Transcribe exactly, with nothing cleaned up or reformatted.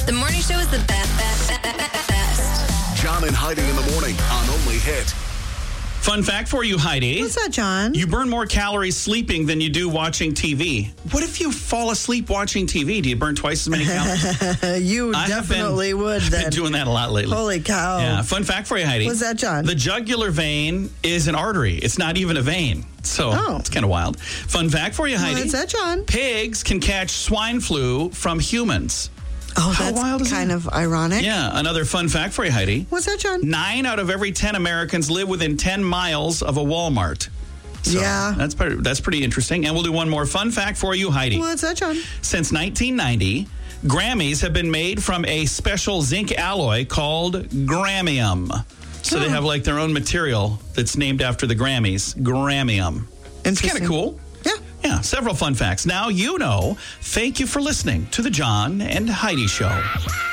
The morning show is the best, best, best, best. John and Heidi in the morning on Only Hit. Fun fact for you, Heidi. What's that, John? You burn more calories sleeping than you do watching T V. What if you fall asleep watching T V? Do you burn twice as many calories? you I have definitely been, would I've then. been doing that a lot lately. Holy cow. Yeah. Fun fact for you, Heidi. What's that, John? The jugular vein is an artery. It's not even a vein. So Oh. it's kind of wild. Fun fact for you, Heidi. What's that, John? Pigs can catch swine flu from humans. Oh, How that's wild is kind that? of ironic. Yeah. Another fun fact for you, Heidi. What's that, John? Nine out of every ten Americans live within ten miles of a Walmart. So Yeah. That's pretty, that's pretty interesting. And we'll do one more fun fact for you, Heidi. What's that, John? Since nineteen ninety, Grammys have been made from a special zinc alloy called Grammium. So they Oh. have like their own material that's named after the Grammys, Grammium. It's kind of Interesting. cool. Yeah. Yeah, several fun facts. Now you know. Thank you for listening to the John and Heidi Show.